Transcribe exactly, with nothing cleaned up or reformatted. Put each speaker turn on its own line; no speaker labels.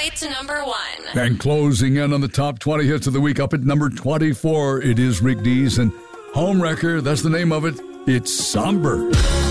right to number one.
And closing in on the top twenty hits of the week, up at number twenty-four, it is Rick Dees and Homewrecker. That's the name of it. It's Somber.